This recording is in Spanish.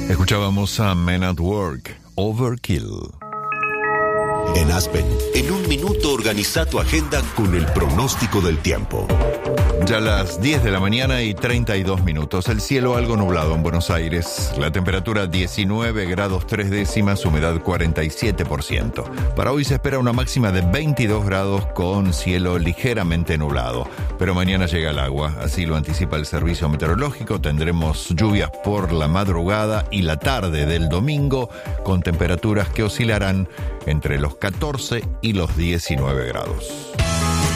Escuchábamos a Men at Work, Overkill. En Aspen, en un minuto organiza tu agenda con el pronóstico del tiempo. Ya las 10 de la mañana y 32 minutos. El cielo algo nublado en Buenos Aires. La temperatura 19 grados 3 décimas, humedad 47%. Para hoy se espera una máxima de 22 grados con cielo ligeramente nublado. Pero mañana llega el agua, así lo anticipa el servicio meteorológico. Tendremos lluvias por la madrugada y la tarde del domingo, con temperaturas que oscilarán entre los 14 y los 19 grados.